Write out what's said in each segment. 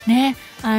ね、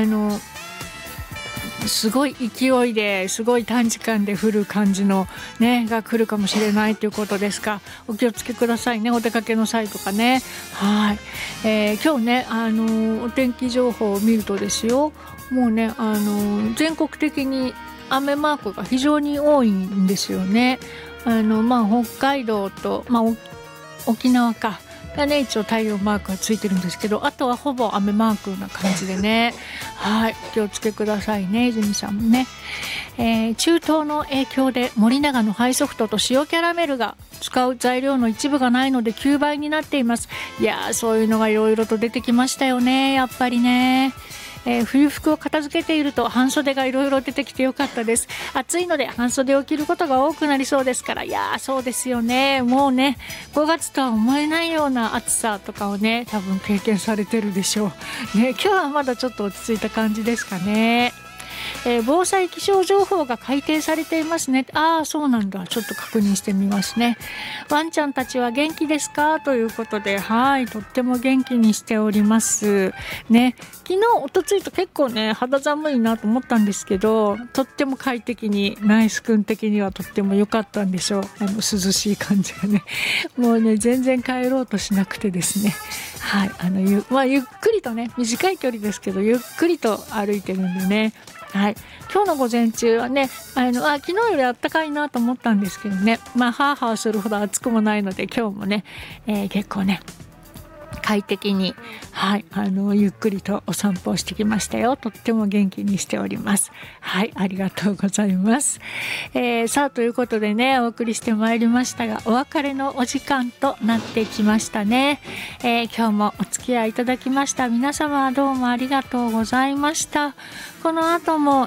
すごい勢いですごい短時間で降る感じのねが来るかもしれないということですが、お気をつけくださいね、お出かけの際とかね。はい、今日ねお天気情報を見るとですよ、もうね全国的に雨マークが非常に多いんですよね。北海道と、沖縄かがね一応太陽マークがついてるんですけど、あとはほぼ雨マークな感じでね、はい、お気をつけくださいね、泉さんもね。中東の影響で森永のハイソフトと塩キャラメルが使う材料の一部がないので9倍になっています。いやー、そういうのがいろいろと出てきましたよね、やっぱりね。冬服を片付けていると半袖がいろいろ出てきてよかったです。暑いので半袖を着ることが多くなりそうですから、いやーそうですよね。もうね5月とは思えないような暑さとかをね多分経験されてるでしょうね。今日はまだちょっと落ち着いた感じですかね。防災気象情報が改定されていますね。ああ、そうなんだ。ちょっと確認してみますね。ワンちゃんたちは元気ですかということで、はい、とっても元気にしておりますね。昨日おとついと結構ね肌寒いなと思ったんですけど、とっても快適に、ナイス君的にはとっても良かったんでしょう。涼しい感じがね、もうね全然帰ろうとしなくてですね、はい、ゆっくりとね、短い距離ですけどゆっくりと歩いてるんでね、はい、今日の午前中はね昨日より暖かいなと思ったんですけどね、ハーハーするほど暑くもないので今日もね、結構ね快適に、はい、ゆっくりとお散歩をしてきましたよ。とっても元気にしております。はい、ありがとうございます。さあということでねお送りしてまいりましたが、お別れのお時間となってきましたね。今日もお付き合いいただきました皆様どうもありがとうございました。この後も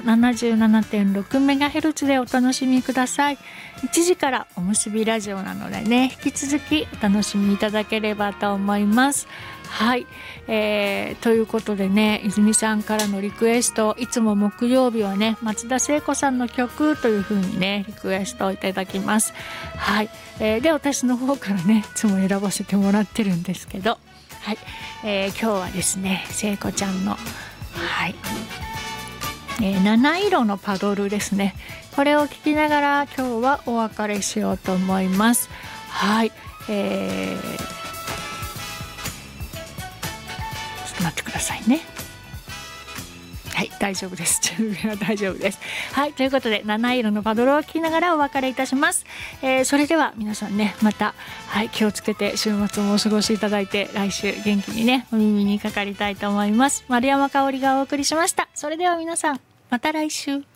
77.6MHz でお楽しみください。1時からおむすびラジオなのでね、引き続きお楽しみいただければと思います。はい、ということでね、泉さんからのリクエスト、いつも木曜日はね松田聖子さんの曲という風にねリクエストをいただきます。はい、で私の方からねいつも選ばせてもらってるんですけど、はい、今日はですね聖子ちゃんのはい七色のパドルですね。これを聞きながら今日はお別れしようと思います。はい、ちょっと待ってくださいね。はい、大丈夫です。準備は大丈夫です。はい、ということで七色のパドルを聞きながらお別れいたします。それでは皆さんねまた、はい、気をつけて週末もお過ごしいただいて、来週元気にねお耳にかかりたいと思います。丸山香織がお送りしました。それでは皆さんまた来週。